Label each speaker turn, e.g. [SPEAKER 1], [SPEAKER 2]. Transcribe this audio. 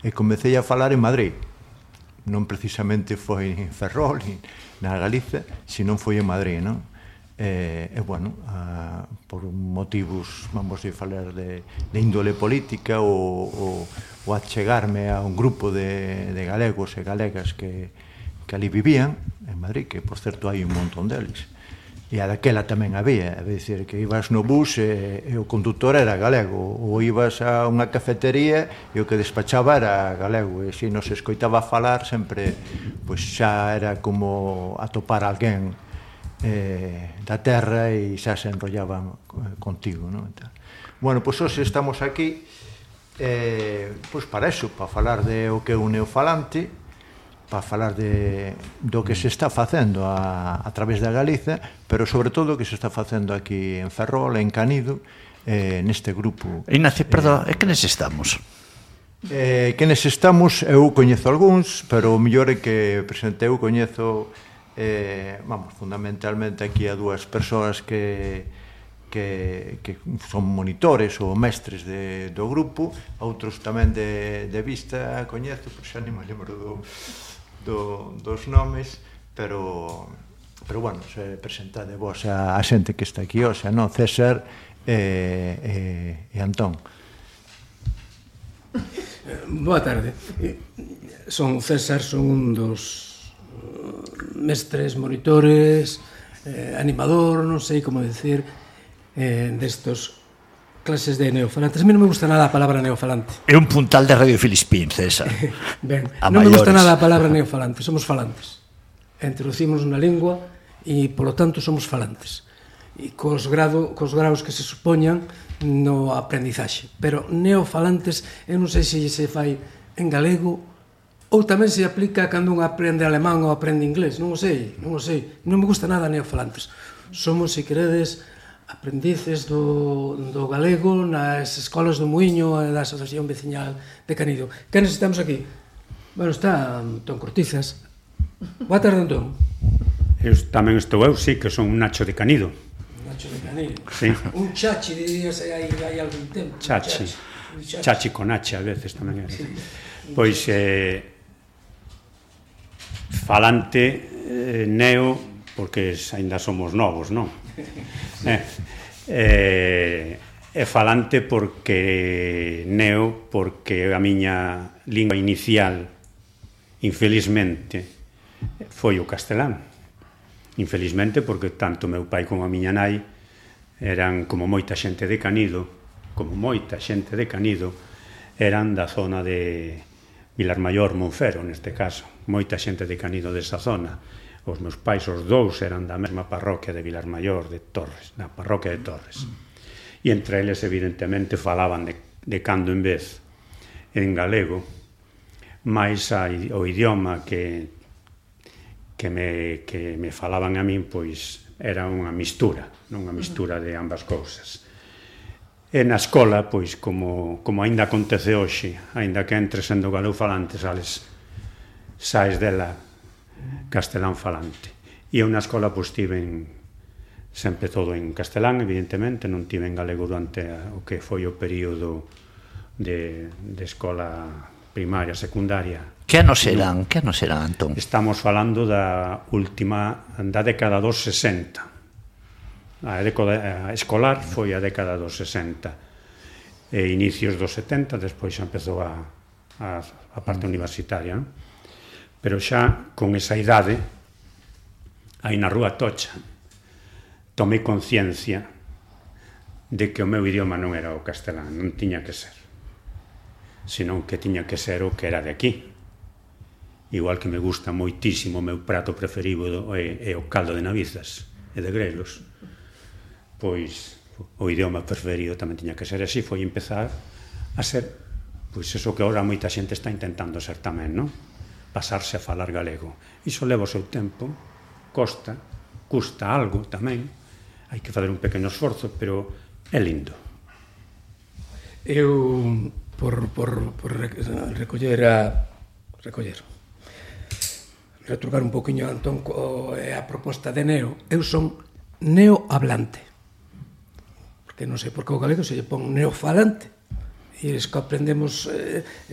[SPEAKER 1] e comecei a falar en Madrid. Non precisamente foi en Ferrol, na Galiza, senón foi en Madrid, non? E, bueno, por motivos, vamos a falar de índole política ou achegarme a un grupo de galegos e galegas que ali vivían, en Madrid, que, por certo, hai un montón deles. E a daquela tamén había, é dicir, que ibas no bus e o conductor era galego, ou ibas a unha cafetería e o que despachaba era galego, e se nos escoitaba falar sempre, pois xa era como atopar alguén da terra e xa se enrollaban contigo, non? Bueno, pois hoxe estamos aquí pois para eso, para falar de o que é un neofalante, para falar do que se está facendo a través da Galiza, pero sobre todo o que se está facendo aquí en Ferrol, en Canido, neste grupo.
[SPEAKER 2] Ignacio, perdón, quenes estamos?
[SPEAKER 1] Quenes estamos, eu coñezo algúns, pero o mellor é que presente eu coñezo, fundamentalmente aquí a dúas persoas que son monitores ou mestres do grupo, outros tamén de vista coñezo, pois xa non me lembro dos nomes, pero bueno, se presentade vos a xente que está aquí hoxe, non? César e Antón.
[SPEAKER 3] Boa tarde. Son César, son un dos mestres, monitores, animador, non sei como decir, destos clases de neofalantes. A mí non me gusta nada a palabra neofalante.
[SPEAKER 2] É un puntal de Radio Filispín, César.
[SPEAKER 3] Ben, non me gusta nada a palabra neofalante, somos falantes. Introducimos na lingua e, polo tanto, somos falantes. E cos graus que se supoñan no aprendizaxe. Pero neofalantes, eu non sei se se fai en galego ou tamén se aplica cando un aprende alemán ou aprende inglés. Non o sei. Non me gusta nada neofalantes. Somos, se queredes, aprendices do galego nas escolas do Muiño e da Asociación Veciñal de Canido. Quenes estamos aquí? Bueno, está Antón Cortizas. Boa tarde, Antón.
[SPEAKER 4] Tamén estou eu, sí, que son un Nacho de Canido.
[SPEAKER 3] Nacho de Canido.
[SPEAKER 4] Sí.
[SPEAKER 3] Un chachi, diríase, hai algún tempo.
[SPEAKER 4] Chachi con H, a veces tamén era. Pois, falante, neo, porque ainda somos novos, non? É falante porque neo, porque a miña lingua inicial, infelizmente, foi o castelán. Infelizmente, porque tanto meu pai como a miña nai eran, como moita xente de Canido, eran da zona de Vilarmaior, Monfero, neste caso. Moita xente de Canido desa zona. Os meus pais, os dous, eran da mesma parroquia de Vilarmaior, de Torres, na parroquia de Torres. E entre eles, evidentemente, falaban de cando en vez en galego, máis o idioma que me falaban a min, pois, era unha mistura, non unha mistura de ambas cousas. E na escola, pois, como aínda acontece hoxe, aínda que entres sendo galego falante, saes dela castelán falante. E eu na escola, pois, tiven sempre todo en castelán, evidentemente, non tiven galego durante o que foi o período de escola primaria, secundaria.
[SPEAKER 2] Que anos eran, Antón?
[SPEAKER 4] Estamos falando da década dos 60. A escolar foi a década dos 60. E inicios dos 70, despois xa empezou a parte universitaria, non? Pero xa con esa idade, aí na Rúa Tocha, tomei conciencia de que o meu idioma non era o castelán, non tiña que ser, senón que tiña que ser o que era de aquí. Igual que me gusta moitísimo, o meu prato preferido é o caldo de navizas e de grelos, pois o idioma preferido tamén tiña que ser así. Foi empezar a ser, pois eso que agora moita xente está intentando ser tamén, non? Pasarse a falar galego. Iso leva o seu tempo, custa algo tamén, hai que fazer un pequeno esforzo, pero é lindo.
[SPEAKER 3] Eu, por retrucar un poquinho, Antón, a proposta de neo, eu son neohablante, porque non sei por que o galego se lle pon neofalante, e es que aprendemos